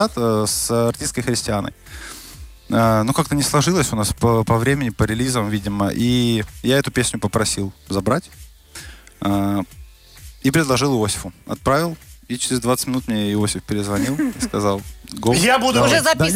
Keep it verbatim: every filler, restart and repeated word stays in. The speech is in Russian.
с артисткой Христианой. Ну, как-то не сложилось у нас по, по времени, по релизам, видимо. И я эту песню попросил забрать. И предложил Иосифу. Отправил. И через двадцать минут мне Иосиф перезвонил и сказал: «Го». Я буду уже записывать.